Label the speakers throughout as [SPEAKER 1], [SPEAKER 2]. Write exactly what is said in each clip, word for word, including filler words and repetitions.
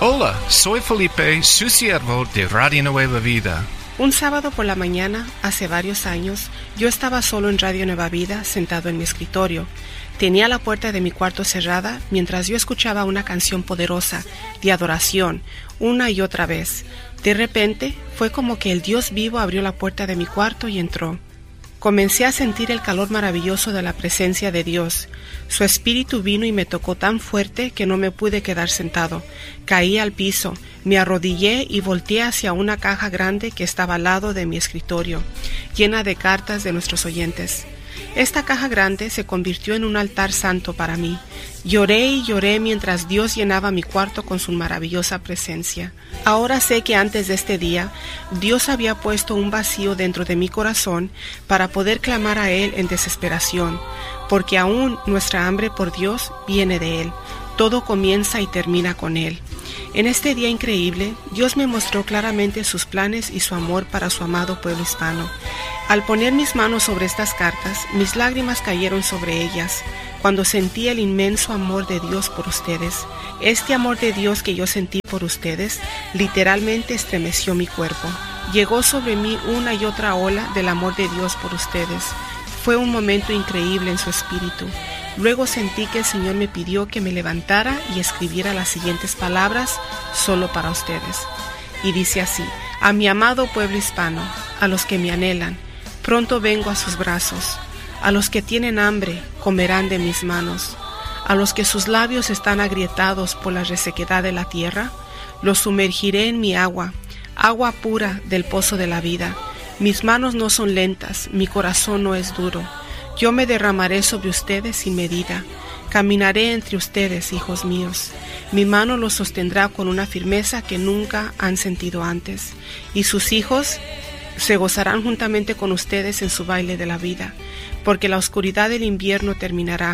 [SPEAKER 1] Hola, soy Felipe, su siervo de Radio Nueva Vida.
[SPEAKER 2] Un sábado por la mañana, hace varios años, yo estaba solo en Radio Nueva Vida, sentado en mi escritorio. Tenía la puerta de mi cuarto cerrada mientras yo escuchaba una canción poderosa de adoración, una y otra vez. De repente, fue como que el Dios vivo abrió la puerta de mi cuarto y entró. Comencé a sentir el calor maravilloso de la presencia de Dios. Su espíritu vino y me tocó tan fuerte que no me pude quedar sentado. Caí al piso, me arrodillé y volteé hacia una caja grande que estaba al lado de mi escritorio, llena de cartas de nuestros oyentes. Esta caja grande se convirtió en un altar santo para mí. Lloré y lloré mientras Dios llenaba mi cuarto con su maravillosa presencia. Ahora sé que antes de este día, Dios había puesto un vacío dentro de mi corazón para poder clamar a Él en desesperación, porque aún nuestra hambre por Dios viene de Él. Todo comienza y termina con Él. En este día increíble, Dios me mostró claramente sus planes y su amor para su amado pueblo hispano. Al poner mis manos sobre estas cartas, mis lágrimas cayeron sobre ellas, cuando sentí el inmenso amor de Dios por ustedes. Este amor de Dios que yo sentí por ustedes, literalmente estremeció mi cuerpo. Llegó sobre mí una y otra ola del amor de Dios por ustedes. Fue un momento increíble en su espíritu. Luego sentí que el Señor me pidió que me levantara y escribiera las siguientes palabras solo para ustedes. Y dice así: a mi amado pueblo hispano, a los que me anhelan, pronto vengo a sus brazos. A los que tienen hambre, comerán de mis manos. A los que sus labios están agrietados por la resequedad de la tierra, los sumergiré en mi agua, agua pura del pozo de la vida. Mis manos no son lentas, mi corazón no es duro. Yo me derramaré sobre ustedes sin medida. Caminaré entre ustedes, hijos míos. Mi mano los sostendrá con una firmeza que nunca han sentido antes. Y sus hijos se gozarán juntamente con ustedes en su baile de la vida, porque la oscuridad del invierno terminará,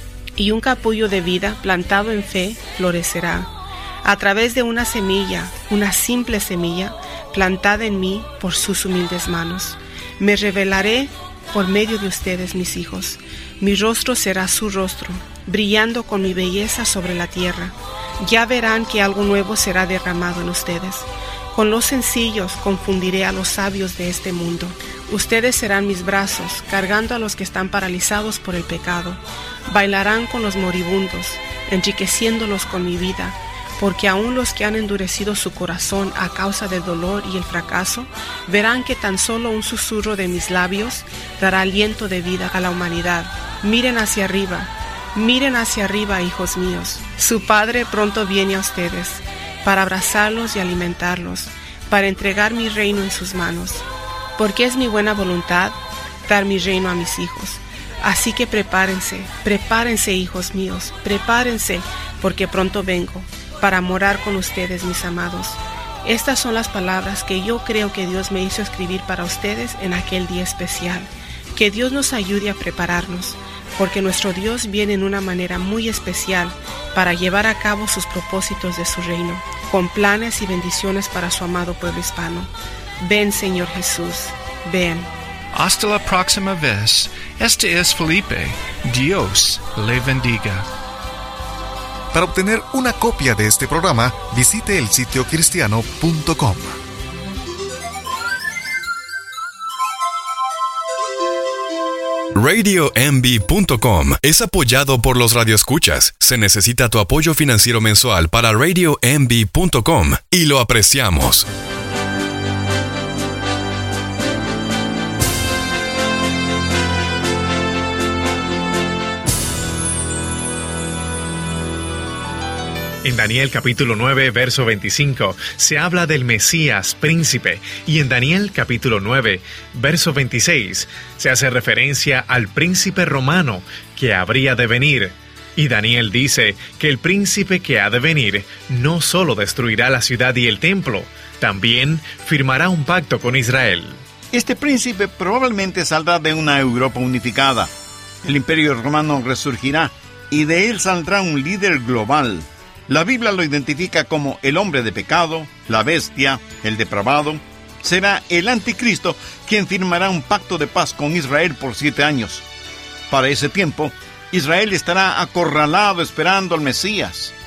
[SPEAKER 2] y un capullo de vida plantado en fe florecerá. A través de una semilla, una simple semilla, plantada en mí por sus humildes manos, me revelaré por medio de ustedes, mis hijos. Mi rostro será su rostro, brillando con mi belleza sobre la tierra. Ya verán que algo nuevo será derramado en ustedes. Con los sencillos confundiré a los sabios de este mundo. Ustedes serán mis brazos, cargando a los que están paralizados por el pecado. Bailarán con los moribundos, enriqueciéndolos con mi vida, porque aún los que han endurecido su corazón a causa del dolor y el fracaso, verán que tan solo un susurro de mis labios dará aliento de vida a la humanidad. Miren hacia arriba, miren hacia arriba, hijos míos. Su Padre pronto viene a ustedes, para abrazarlos y alimentarlos, para entregar mi reino en sus manos. Porque es mi buena voluntad dar mi reino a mis hijos. Así que prepárense, prepárense, hijos míos, prepárense, porque pronto vengo para morar con ustedes, mis amados. Estas son las palabras que yo creo que Dios me hizo escribir para ustedes en aquel día especial. Que Dios nos ayude a prepararnos, porque nuestro Dios viene en una manera muy especial para llevar a cabo sus propósitos de su reino, con planes y bendiciones para su amado pueblo hispano. Ven, Señor Jesús, ven.
[SPEAKER 1] Hasta la próxima vez. Este es Felipe. Dios le bendiga.
[SPEAKER 3] Para obtener una copia de este programa, visite el sitio cristiano punto com.
[SPEAKER 4] radio m b punto com es apoyado por los radioescuchas. Se necesita tu apoyo financiero mensual para radio m b punto com y lo apreciamos.
[SPEAKER 5] En Daniel capítulo nueve, verso veinticinco, se habla del Mesías príncipe, y en Daniel capítulo nueve, verso veintiséis, se hace referencia al príncipe romano que habría de venir. Y Daniel dice que el príncipe que ha de venir no solo destruirá la ciudad y el templo, también firmará un pacto con Israel.
[SPEAKER 6] Este príncipe probablemente saldrá de una Europa unificada. El imperio romano resurgirá, y de él saldrá un líder global. La Biblia lo identifica como el hombre de pecado, la bestia, el depravado. Será el anticristo quien firmará un pacto de paz con Israel por siete años. Para ese tiempo, Israel estará acorralado esperando al Mesías.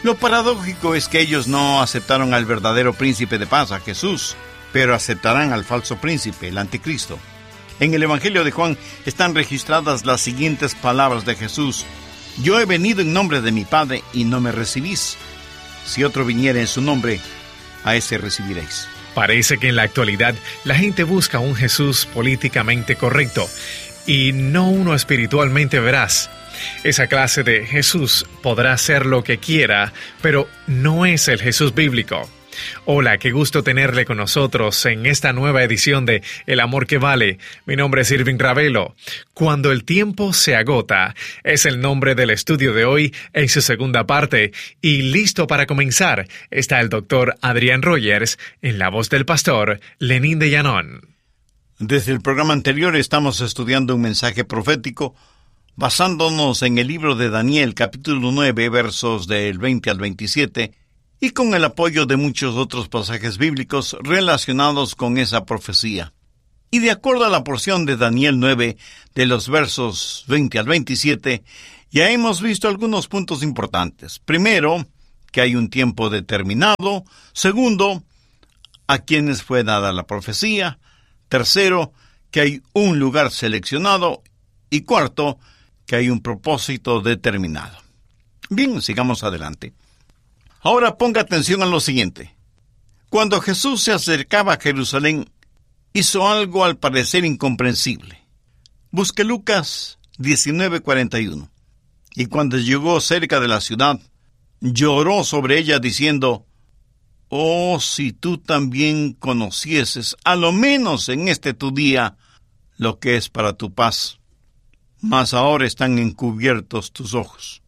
[SPEAKER 6] Lo paradójico es que ellos no aceptaron al verdadero príncipe de paz, a Jesús, pero aceptarán al falso príncipe, el anticristo. En el Evangelio de Juan están registradas las siguientes palabras de Jesús: yo he venido en nombre de mi Padre y no me recibís. Si otro viniere en su nombre, a ese recibiréis.
[SPEAKER 5] Parece que en la actualidad la gente busca un Jesús políticamente correcto y no uno espiritualmente veraz. Esa clase de Jesús podrá hacer lo que quiera, pero no es el Jesús bíblico. Hola, qué gusto tenerle con nosotros en esta nueva edición de El Amor que Vale. Mi nombre es Irving Ravelo. Cuando el tiempo se agota es el nombre del estudio de hoy en su segunda parte. Y listo para comenzar está el doctor Adrián Rogers en la voz del pastor Lenín de Llanón.
[SPEAKER 6] Desde el programa anterior estamos estudiando un mensaje profético basándonos en el libro de Daniel, capítulo nueve, versos del veinte al veintisiete, y con el apoyo de muchos otros pasajes bíblicos relacionados con esa profecía. Y de acuerdo a la porción de Daniel nueve, de los versos veinte al veintisiete, ya hemos visto algunos puntos importantes. Primero, que hay un tiempo determinado. Segundo, a quienes fue dada la profecía. Tercero, que hay un lugar seleccionado. Y cuarto, que hay un propósito determinado. Bien, sigamos adelante. Ahora ponga atención a lo siguiente. Cuando Jesús se acercaba a Jerusalén, hizo algo al parecer incomprensible. Busque Lucas diecinueve cuarenta y uno. Y cuando llegó cerca de la ciudad, lloró sobre ella diciendo: oh, si tú también conocieses, a lo menos en este tu día, lo que es para tu paz. Mas ahora están encubiertos tus ojos.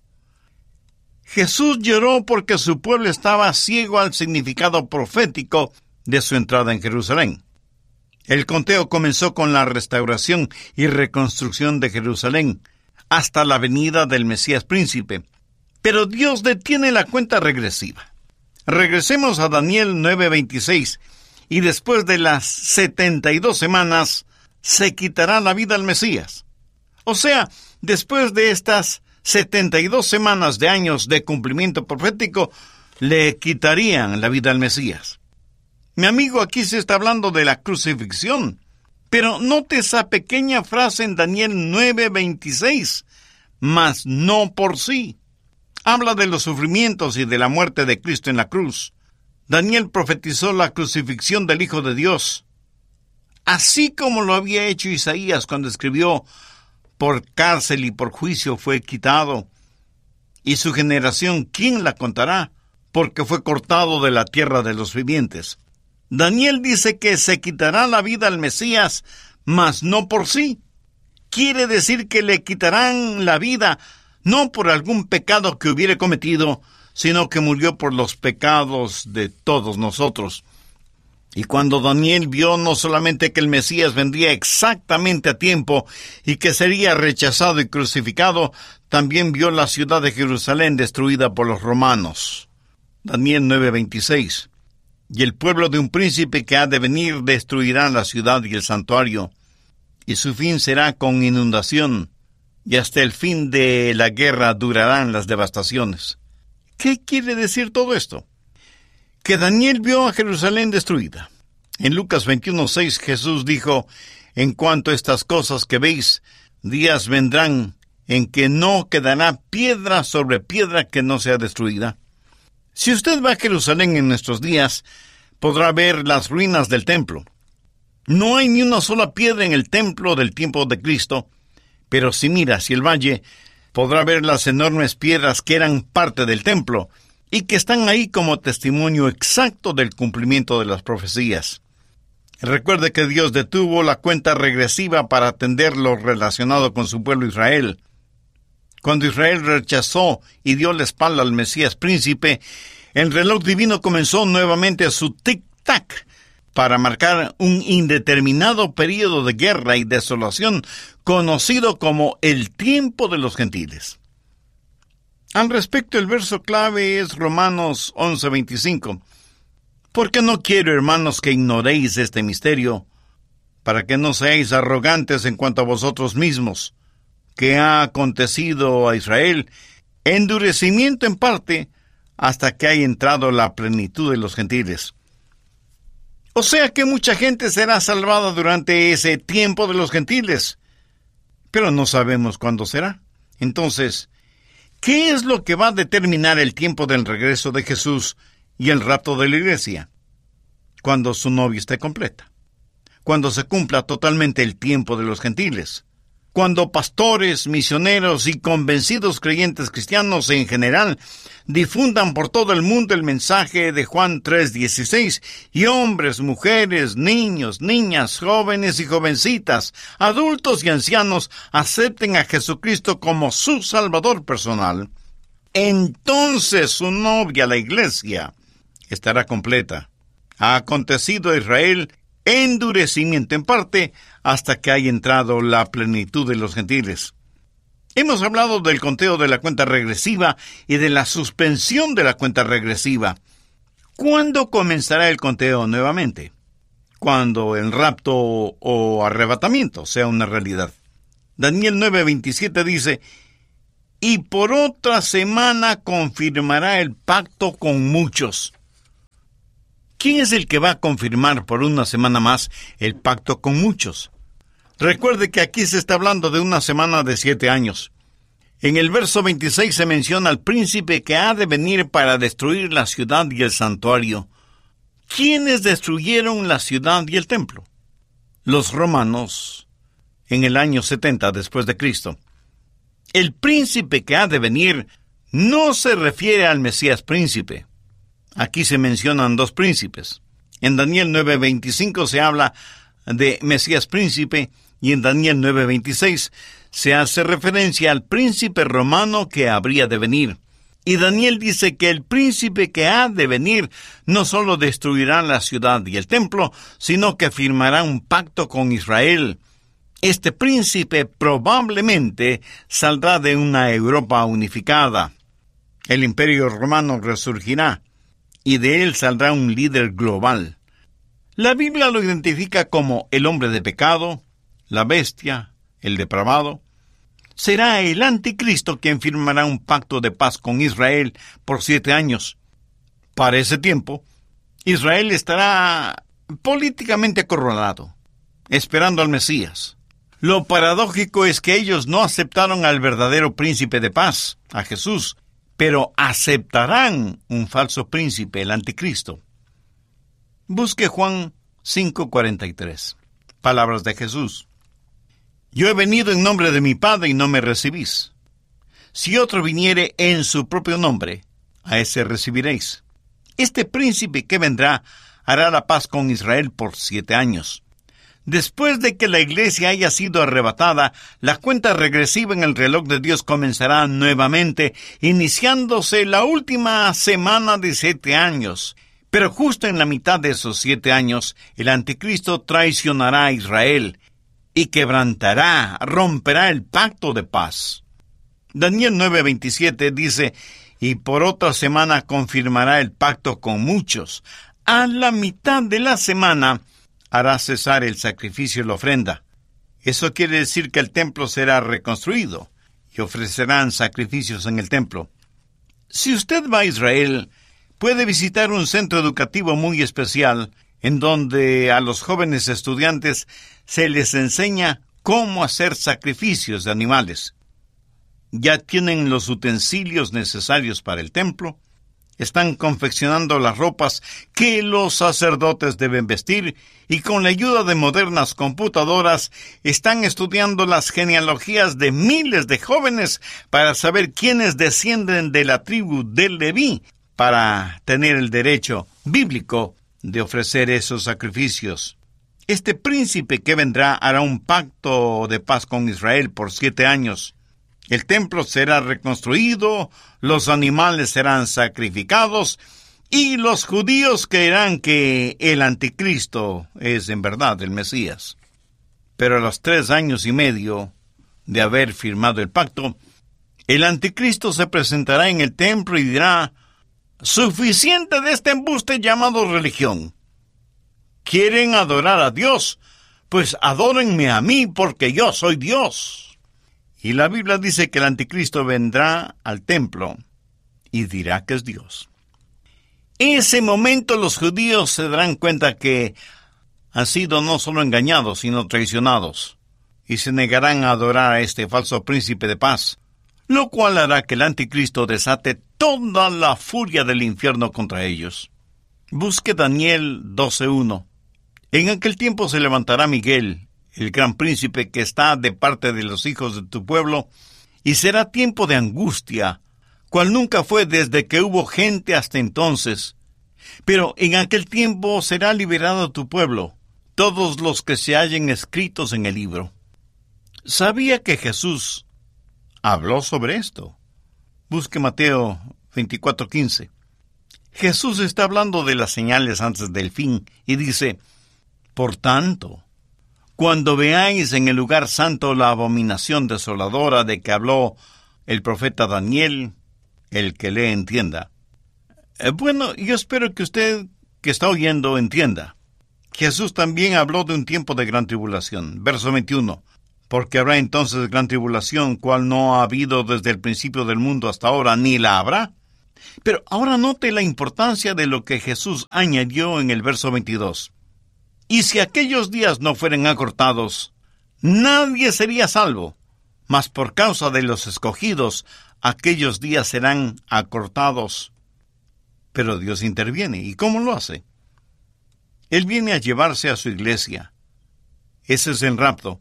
[SPEAKER 6] Jesús lloró porque su pueblo estaba ciego al significado profético de su entrada en Jerusalén. El conteo comenzó con la restauración y reconstrucción de Jerusalén hasta la venida del Mesías Príncipe. Pero Dios detiene la cuenta regresiva. Regresemos a Daniel nueve veintiséis. Y después de las setenta y dos semanas, se quitará la vida al Mesías. O sea, después de estas setenta y dos semanas de años de cumplimiento profético, le quitarían la vida al Mesías. Mi amigo, aquí se está hablando de la crucifixión, pero note esa pequeña frase en Daniel nueve veintiséis, mas no por sí. Habla de los sufrimientos y de la muerte de Cristo en la cruz. Daniel profetizó la crucifixión del Hijo de Dios, así como lo había hecho Isaías cuando escribió: por cárcel y por juicio fue quitado, y su generación, ¿quién la contará? Porque fue cortado de la tierra de los vivientes. Daniel dice que se quitará la vida al Mesías, mas no por sí. Quiere decir que le quitarán la vida, no por algún pecado que hubiere cometido, sino que murió por los pecados de todos nosotros. Y cuando Daniel vio no solamente que el Mesías vendría exactamente a tiempo y que sería rechazado y crucificado, también vio la ciudad de Jerusalén destruida por los romanos. Daniel nueve veintiséis. Y el pueblo de un príncipe que ha de venir destruirá la ciudad y el santuario, y su fin será con inundación, y hasta el fin de la guerra durarán las devastaciones. ¿Qué quiere decir todo esto? Que Daniel vio a Jerusalén destruida. En Lucas veintiuno seis Jesús dijo: en cuanto a estas cosas que veis, días vendrán en que no quedará piedra sobre piedra que no sea destruida. Si usted va a Jerusalén en nuestros días, podrá ver las ruinas del templo. No hay ni una sola piedra en el templo del tiempo de Cristo, pero si mira hacia el valle, podrá ver las enormes piedras que eran parte del templo y que están ahí como testimonio exacto del cumplimiento de las profecías. Recuerde que Dios detuvo la cuenta regresiva para atender lo relacionado con su pueblo Israel. Cuando Israel rechazó y dio la espalda al Mesías Príncipe, el reloj divino comenzó nuevamente su tic-tac para marcar un indeterminado período de guerra y desolación conocido como el tiempo de los gentiles. Al respecto, el verso clave es Romanos once veinticinco. Porque no quiero, hermanos, que ignoréis este misterio, para que no seáis arrogantes en cuanto a vosotros mismos, que ha acontecido a Israel endurecimiento en parte, hasta que haya entrado la plenitud de los gentiles. O sea que mucha gente será salvada durante ese tiempo de los gentiles, pero no sabemos cuándo será. Entonces, ¿qué es lo que va a determinar el tiempo del regreso de Jesús y el rapto de la iglesia? Cuando su novia esté completa, cuando se cumpla totalmente el tiempo de los gentiles, cuando pastores, misioneros y convencidos creyentes cristianos en general difundan por todo el mundo el mensaje de Juan tres dieciséis y hombres, mujeres, niños, niñas, jóvenes y jovencitas, adultos y ancianos acepten a Jesucristo como su Salvador personal, entonces su novia, la iglesia, estará completa. Ha acontecido a Israel endurecimiento en parte hasta que haya entrado la plenitud de los gentiles. Hemos hablado del conteo de la cuenta regresiva y de la suspensión de la cuenta regresiva. ¿Cuándo comenzará el conteo nuevamente? Cuando el rapto o arrebatamiento sea una realidad. Daniel nueve veintisiete dice: y por otra semana confirmará el pacto con muchos. ¿Quién es el que va a confirmar por una semana más el pacto con muchos? Recuerde que aquí se está hablando de una semana de siete años. En el verso veintiséis se menciona al príncipe que ha de venir para destruir la ciudad y el santuario. ¿Quiénes destruyeron la ciudad y el templo? Los romanos, en el año setenta después de Cristo. El príncipe que ha de venir no se refiere al Mesías príncipe. Aquí se mencionan dos príncipes. En Daniel nueve veinticinco se habla de Mesías príncipe y en Daniel nueve veintiséis se hace referencia al príncipe romano que habría de venir. Y Daniel dice que el príncipe que ha de venir no solo destruirá la ciudad y el templo, sino que firmará un pacto con Israel. Este príncipe probablemente saldrá de una Europa unificada. El imperio romano resurgirá y de él saldrá un líder global. La Biblia lo identifica como el hombre de pecado, la bestia, el depravado. Será el anticristo quien firmará un pacto de paz con Israel por siete años. Para ese tiempo, Israel estará políticamente acorralado, esperando al Mesías. Lo paradójico es que ellos no aceptaron al verdadero príncipe de paz, a Jesús, pero aceptarán un falso príncipe, el anticristo. Busque Juan cinco cuarenta y tres. Palabras de Jesús. Yo he venido en nombre de mi Padre y no me recibís. Si otro viniere en su propio nombre, a ese recibiréis. Este príncipe que vendrá hará la paz con Israel por siete años. Después de que la iglesia haya sido arrebatada, la cuenta regresiva en el reloj de Dios comenzará nuevamente, iniciándose la última semana de siete años. Pero justo en la mitad de esos siete años, el anticristo traicionará a Israel y quebrantará, romperá el pacto de paz. Daniel nueve veintisiete dice: y por otra semana confirmará el pacto con muchos. A la mitad de la semana hará cesar el sacrificio y la ofrenda. Eso quiere decir que el templo será reconstruido y ofrecerán sacrificios en el templo. Si usted va a Israel, puede visitar un centro educativo muy especial en donde a los jóvenes estudiantes se les enseña cómo hacer sacrificios de animales. Ya tienen los utensilios necesarios para el templo, están confeccionando las ropas que los sacerdotes deben vestir y con la ayuda de modernas computadoras están estudiando las genealogías de miles de jóvenes para saber quiénes descienden de la tribu de Leví para tener el derecho bíblico de ofrecer esos sacrificios. Este príncipe que vendrá hará un pacto de paz con Israel por siete años. El templo será reconstruido, los animales serán sacrificados, y los judíos creerán que el anticristo es en verdad el Mesías. Pero a los tres años y medio de haber firmado el pacto, el anticristo se presentará en el templo y dirá: suficiente de este embuste llamado religión. ¿Quieren adorar a Dios? Pues adórenme a mí, porque yo soy Dios. Y la Biblia dice que el anticristo vendrá al templo y dirá que es Dios. En ese momento los judíos se darán cuenta que han sido no solo engañados, sino traicionados, y se negarán a adorar a este falso príncipe de paz, lo cual hará que el anticristo desate toda la furia del infierno contra ellos. Busque Daniel doce uno. En aquel tiempo se levantará Miguel, el gran príncipe que está de parte de los hijos de tu pueblo, y será tiempo de angustia, cual nunca fue desde que hubo gente hasta entonces. Pero en aquel tiempo será liberado tu pueblo, todos los que se hallen escritos en el libro. ¿Sabía que Jesús habló sobre esto? Busque Mateo veinticuatro quince. Jesús está hablando de las señales antes del fin y dice: por tanto, cuando veáis en el lugar santo la abominación desoladora de que habló el profeta Daniel, el que lee entienda. Eh, bueno, yo espero que usted que está oyendo entienda. Jesús también habló de un tiempo de gran tribulación. Verso veintiuno. Porque habrá entonces gran tribulación, cual no ha habido desde el principio del mundo hasta ahora, ni la habrá. Pero ahora note la importancia de lo que Jesús añadió en el verso veintidós. Y si aquellos días no fueren acortados, nadie sería salvo, mas por causa de los escogidos, aquellos días serán acortados. Pero Dios interviene. ¿Y cómo lo hace? Él viene a llevarse a su iglesia. Ese es el rapto.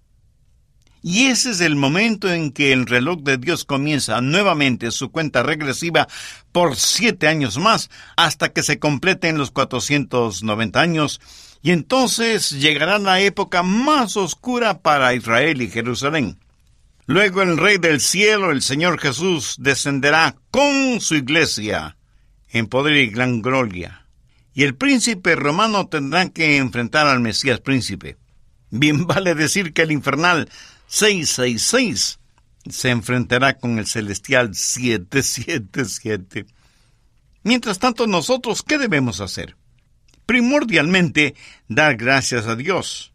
[SPEAKER 6] Y ese es el momento en que el reloj de Dios comienza nuevamente su cuenta regresiva por siete años más, hasta que se completen los cuatrocientos noventa años, y entonces llegará la época más oscura para Israel y Jerusalén. Luego el Rey del Cielo, el Señor Jesús, descenderá con su iglesia en poder y gran gloria. Y el príncipe romano tendrá que enfrentar al Mesías príncipe. Bien vale decir que el infernal seiscientos sesenta y seis se enfrentará con el celestial setecientos setenta y siete. Mientras tanto, nosotros, ¿qué debemos hacer? Primordialmente, dar gracias a Dios.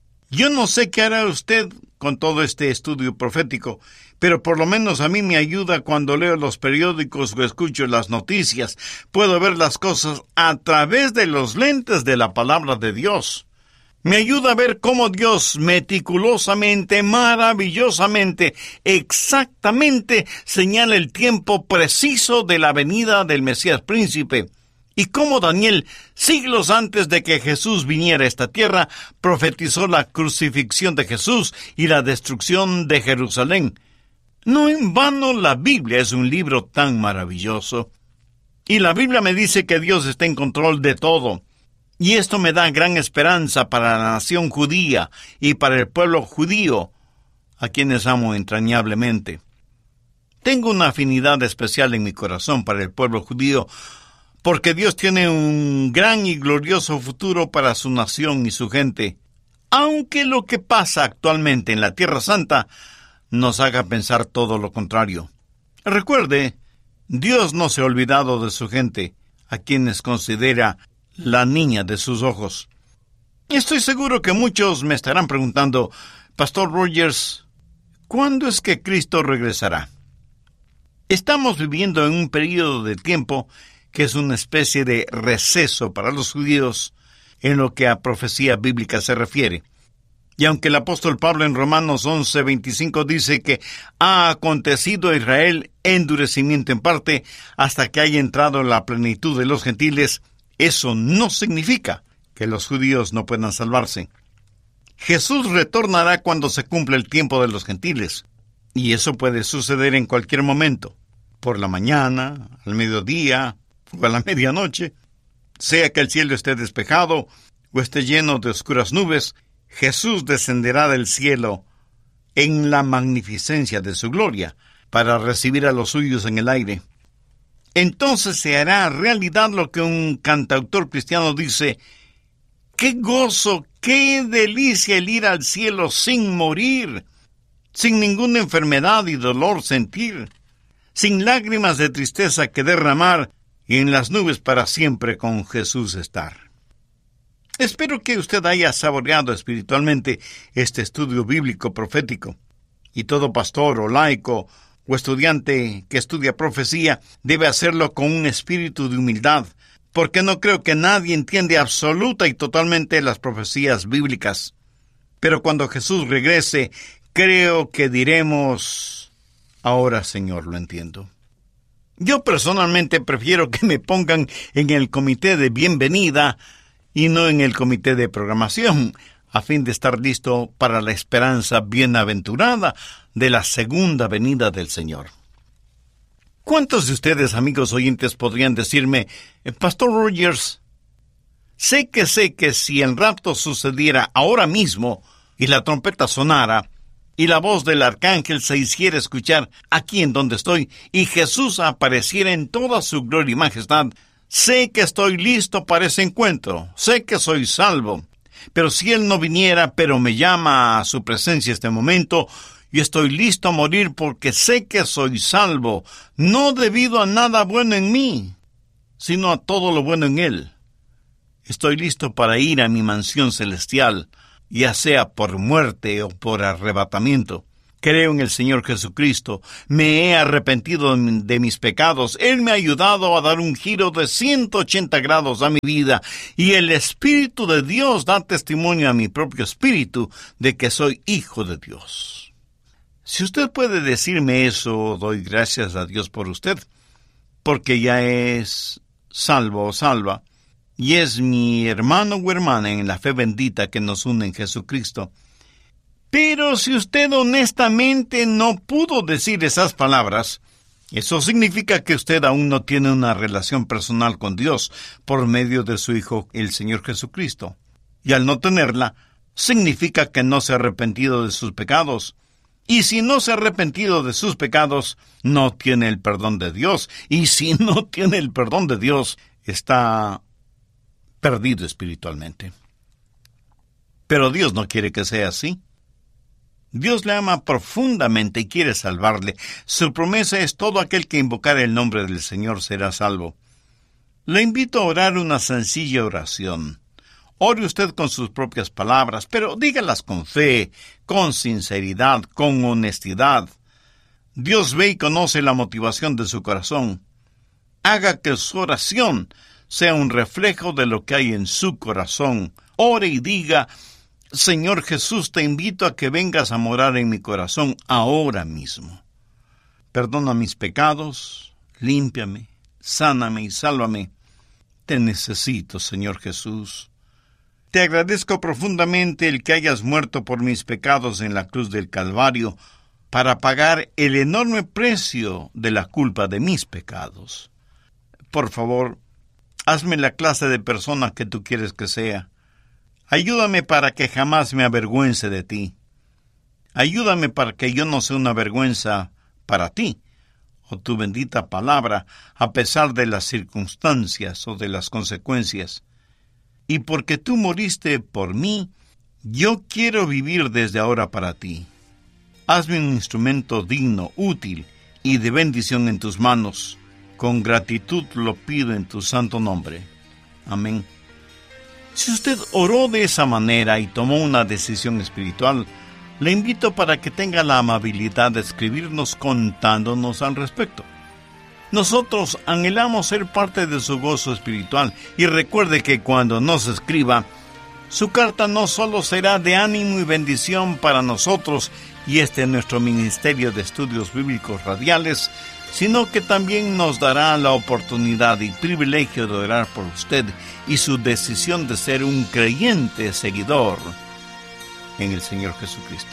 [SPEAKER 6] Yo no sé qué hará usted con todo este estudio profético, pero por lo menos a mí me ayuda cuando leo los periódicos o escucho las noticias. Puedo ver las cosas a través de los lentes de la palabra de Dios. Me ayuda a ver cómo Dios meticulosamente, maravillosamente, exactamente señala el tiempo preciso de la venida del Mesías príncipe. Y cómo Daniel, siglos antes de que Jesús viniera a esta tierra, profetizó la crucifixión de Jesús y la destrucción de Jerusalén. No en vano la Biblia es un libro tan maravilloso. Y la Biblia me dice que Dios está en control de todo. Y esto me da gran esperanza para la nación judía y para el pueblo judío, a quienes amo entrañablemente. Tengo una afinidad especial en mi corazón para el pueblo judío, porque Dios tiene un gran y glorioso futuro para su nación y su gente, aunque lo que pasa actualmente en la Tierra Santa nos haga pensar todo lo contrario. Recuerde, Dios no se ha olvidado de su gente, a quienes considera la niña de sus ojos. Estoy seguro que muchos me estarán preguntando: Pastor Rogers, ¿cuándo es que Cristo regresará? Estamos viviendo en un periodo de tiempo que es una especie de receso para los judíos en lo que a profecía bíblica se refiere. Y aunque el apóstol Pablo en Romanos once veinticinco dice que ha acontecido a Israel endurecimiento en parte hasta que haya entrado en la plenitud de los gentiles, eso no significa que los judíos no puedan salvarse. Jesús retornará cuando se cumpla el tiempo de los gentiles, y eso puede suceder en cualquier momento, por la mañana, al mediodía o a la medianoche. Sea que el cielo esté despejado o esté lleno de oscuras nubes, Jesús descenderá del cielo en la magnificencia de su gloria para recibir a los suyos en el aire. Entonces se hará realidad lo que un cantautor cristiano dice: ¡qué gozo, qué delicia el ir al cielo sin morir, sin ninguna enfermedad y dolor sentir, sin lágrimas de tristeza que derramar, y en las nubes para siempre con Jesús estar! Espero que usted haya saboreado espiritualmente este estudio bíblico profético, y todo pastor o laico o estudiante que estudia profecía debe hacerlo con un espíritu de humildad, porque no creo que nadie entiende absoluta y totalmente las profecías bíblicas. Pero cuando Jesús regrese, creo que diremos: ahora, Señor, lo entiendo. Yo personalmente prefiero que me pongan en el comité de bienvenida y no en el comité de programación, a fin de estar listo para la esperanza bienaventurada de la segunda venida del Señor. ¿Cuántos de ustedes, amigos oyentes, podrían decirme: Pastor Rogers, sé que sé que si el rapto sucediera ahora mismo y la trompeta sonara y la voz del arcángel se hiciera escuchar aquí en donde estoy y Jesús apareciera en toda su gloria y majestad, sé que estoy listo para ese encuentro, sé que soy salvo. Pero si Él no viniera, pero me llama a su presencia este momento, y estoy listo a morir porque sé que soy salvo, no debido a nada bueno en mí, sino a todo lo bueno en Él. Estoy listo para ir a mi mansión celestial, ya sea por muerte o por arrebatamiento. Creo en el Señor Jesucristo, me he arrepentido de mis pecados, Él me ha ayudado a dar un giro de ciento ochenta grados a mi vida, y el Espíritu de Dios da testimonio a mi propio espíritu de que soy hijo de Dios. Si usted puede decirme eso, doy gracias a Dios por usted, porque ya es salvo o salva, y es mi hermano o hermana en la fe bendita que nos une en Jesucristo. Pero si usted honestamente no pudo decir esas palabras, eso significa que usted aún no tiene una relación personal con Dios por medio de su Hijo, el Señor Jesucristo. Y al no tenerla, significa que no se ha arrepentido de sus pecados. Y si no se ha arrepentido de sus pecados, no tiene el perdón de Dios. Y si no tiene el perdón de Dios, está perdido espiritualmente. Pero Dios no quiere que sea así. Dios le ama profundamente y quiere salvarle. Su promesa es: todo aquel que invocare el nombre del Señor será salvo. Le invito a orar una sencilla oración. Ore usted con sus propias palabras, pero dígalas con fe, con sinceridad, con honestidad. Dios ve y conoce la motivación de su corazón. Haga que su oración sea un reflejo de lo que hay en su corazón. Ore y diga: Señor Jesús, te invito a que vengas a morar en mi corazón ahora mismo. Perdona mis pecados, límpiame, sáname y sálvame. Te necesito, Señor Jesús. Te agradezco profundamente el que hayas muerto por mis pecados en la cruz del Calvario para pagar el enorme precio de la culpa de mis pecados. Por favor, hazme la clase de persona que tú quieres que sea. Ayúdame para que jamás me avergüence de ti. Ayúdame para que yo no sea una vergüenza para ti, o tu bendita palabra, a pesar de las circunstancias o de las consecuencias. Y porque tú moriste por mí, yo quiero vivir desde ahora para ti. Hazme un instrumento digno, útil y de bendición en tus manos. Con gratitud lo pido en tu santo nombre. Amén. Si usted oró de esa manera y tomó una decisión espiritual, le invito para que tenga la amabilidad de escribirnos contándonos al respecto. Nosotros anhelamos ser parte de su gozo espiritual, y recuerde que cuando nos escriba, su carta no solo será de ánimo y bendición para nosotros y este nuestro Ministerio de Estudios Bíblicos Radiales, sino que también nos dará la oportunidad y privilegio de orar por usted y su decisión de ser un creyente seguidor en el Señor Jesucristo.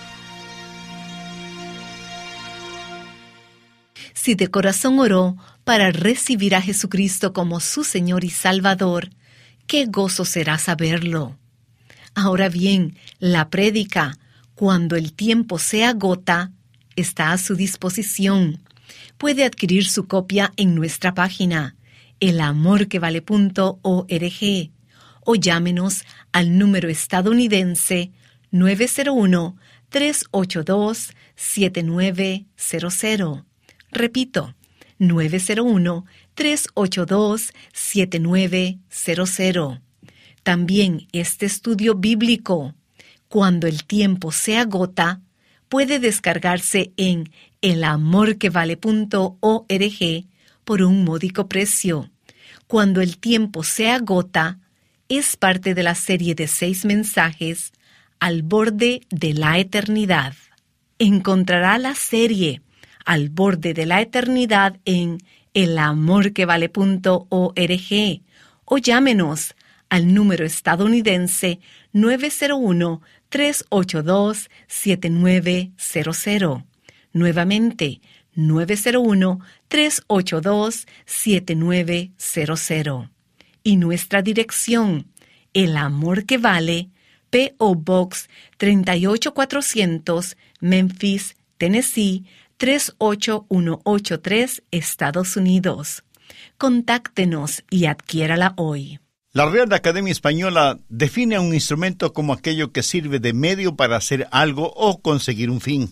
[SPEAKER 7] Si de corazón oró para recibir a Jesucristo como su Señor y Salvador, qué gozo será saberlo. Ahora bien, la prédica, cuando el tiempo se agota, está a su disposición. Puede adquirir su copia en nuestra página, el amor que vale punto org, o llámenos al número estadounidense nueve cero uno, tres ocho dos, siete nueve cero cero. Repito, nueve cero uno, tres ocho dos, siete nueve cero cero. También este estudio bíblico, cuando el tiempo se agota, puede descargarse en el amor que vale punto org por un módico precio. Cuando el tiempo se agota, es parte de la serie de seis mensajes Al borde de la eternidad. Encontrará la serie Al borde de la eternidad en el amor que vale punto org o llámenos al número estadounidense nueve cero uno, tres ocho dos, siete nueve cero cero. Nuevamente, nueve cero uno, tres ocho dos, siete nueve cero cero. Y nuestra dirección, El Amor que Vale, P O Box tres ocho cuatrocientos, Memphis, Tennessee, tres ocho uno ocho tres, Estados Unidos. Contáctenos y adquiérala hoy.
[SPEAKER 6] La Real Academia Española define a un instrumento como aquello que sirve de medio para hacer algo o conseguir un fin.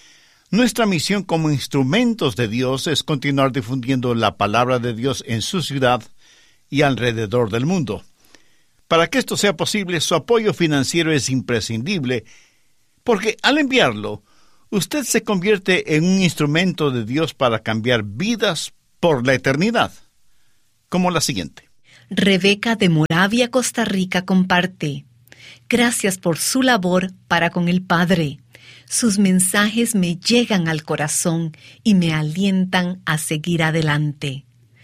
[SPEAKER 6] Nuestra misión como instrumentos de Dios es continuar difundiendo la palabra de Dios en su ciudad y alrededor del mundo. Para que esto sea posible, su apoyo financiero es imprescindible, porque al enviarlo, usted se convierte en un instrumento de Dios para cambiar vidas por la eternidad. Como la siguiente.
[SPEAKER 7] Rebeca de Moravia, Costa Rica, comparte. Gracias por su labor para con el Padre. Sus mensajes me llegan al corazón y me alientan a seguir adelante.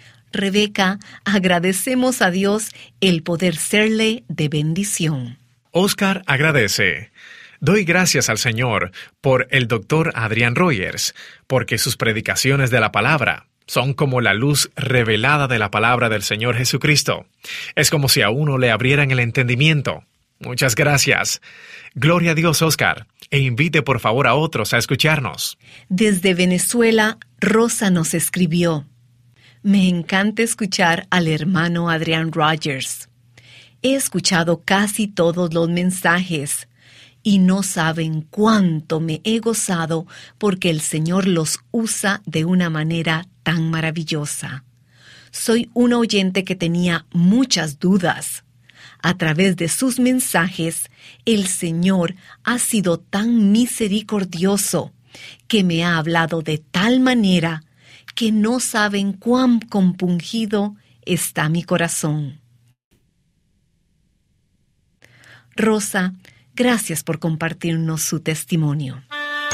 [SPEAKER 7] Rebeca, agradecemos a Dios el poder serle de bendición.
[SPEAKER 5] Oscar agradece. Doy gracias al Señor por el doctor Adrian Rogers, porque sus predicaciones de la palabra son como la luz revelada de la palabra del Señor Jesucristo. Es como si a uno le abrieran el entendimiento. Muchas gracias. Gloria a Dios, Oscar, e invite por favor a otros a escucharnos.
[SPEAKER 7] Desde Venezuela, Rosa nos escribió. Me encanta escuchar al hermano Adrian Rogers. He escuchado casi todos los mensajes y no saben cuánto me he gozado porque el Señor los usa de una manera tan maravillosa. Soy un oyente que tenía muchas dudas. A través de sus mensajes, el Señor ha sido tan misericordioso que me ha hablado de tal manera que no saben cuán compungido está mi corazón. Rosa, gracias por compartirnos su testimonio.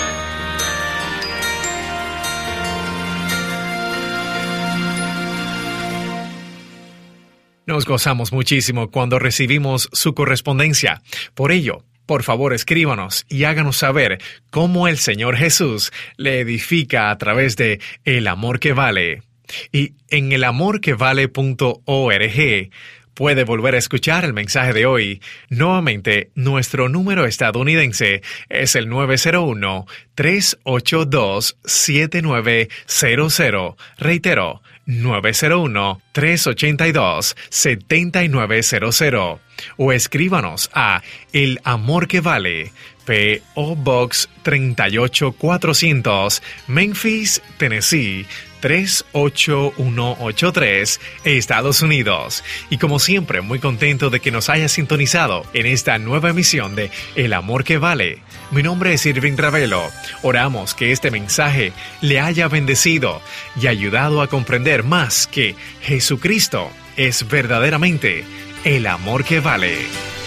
[SPEAKER 5] Nos gozamos muchísimo cuando recibimos su correspondencia. Por ello, por favor, escríbanos y háganos saber cómo el Señor Jesús le edifica a través de El Amor que Vale. Y en el amor que vale punto org puede volver a escuchar el mensaje de hoy. Nuevamente, nuestro número estadounidense es el nueve cero uno, tres ocho dos, siete nueve cero cero. Reitero, nueve cero uno, tres ocho dos, siete nueve cero cero. O escríbanos a El Amor que Vale, P O Box tres ocho cuatrocientos, Memphis, Tennessee, tres ocho uno ocho tres, Estados Unidos. Y como siempre, muy contento de que nos haya sintonizado en esta nueva emisión de El Amor que Vale. Mi nombre es Irving Ravelo. Oramos que este mensaje le haya bendecido y ayudado a comprender más que Jesucristo es verdaderamente el amor que vale.